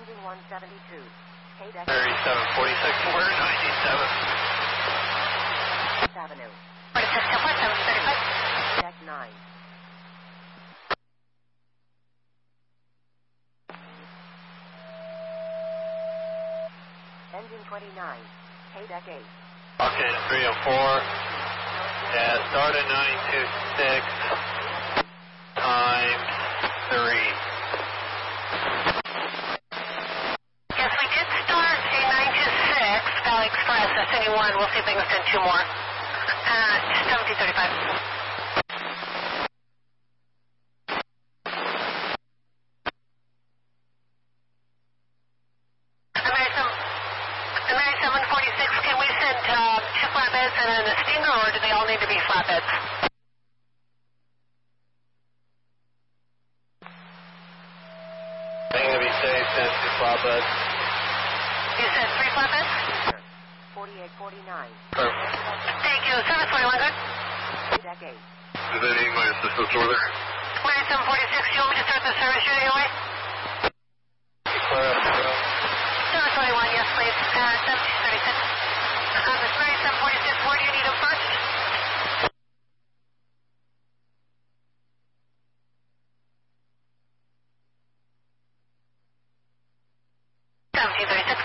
Engine 172. KDEC 3746, we're 97. Avenue. 46, 735. Deck 9. Engine 29. KDEC 8. Okay, 304. Yeah, start at 926 times 3. Yes, we did start a 926 Valley Express, SNE1. We'll see if they can send 2 more. 1735. American 746, can we send 2 flatbeds and then a Stinger, or do they all need to be flatbeds? I think it'd be safe, send 2 flatbeds. You said 3 flatbeds? 4849. Perfect. Thank you. Service 21, good? KDEC 8. Does that need my assistance order? American 746, you want me to start the service unit your way? Service 21, yes, please. 1736. This American 746, where do you need them first? $1736.